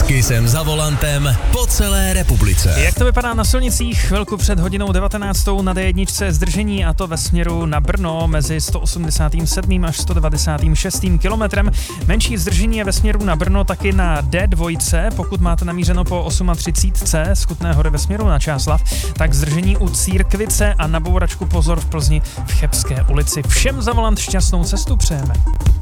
Kisem za volantem po celé republice. Jak to vypadá na silnicích? Chvilku před hodinou 19. na D1 zdržení, a to ve směru na Brno mezi 187. až 196. kilometrem. Menší zdržení je ve směru na Brno taky na D2, pokud máte namířeno po 38. z Kutné Hory ve směru na Čáslav, tak zdržení u Církvice a na bouračku pozor v Plzni v Chebské ulici. Všem za volant šťastnou cestu přejeme.